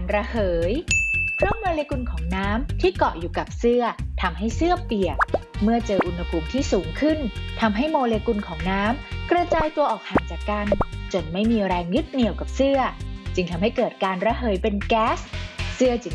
ระเหยเพราะโมเลกุลของน้ำที่เกาะอยู่กับเสื้อทำให้เสื้อเปียกเมื่อเจออุณหภูมิที่สูงขึ้นทำให้โมเลกุลของน้ำกระจายตัวออกห่างจากกันจนไม่มีแรงยึดเหนี่ยวกับเสื้อจึงทำให้เกิดการระเหยเป็นแก๊สเสื้อจึง